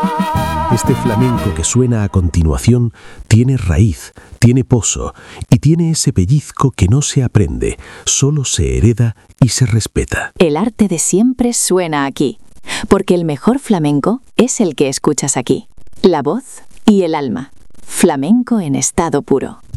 Este flamenco que suena a continuación tiene raíz, tiene pozo y tiene ese pellizco que no se aprende, solo se hereda y se respeta. El arte de siempre suena aquí, porque el mejor flamenco es el que escuchas aquí. La voz y el alma. Flamenco en estado puro.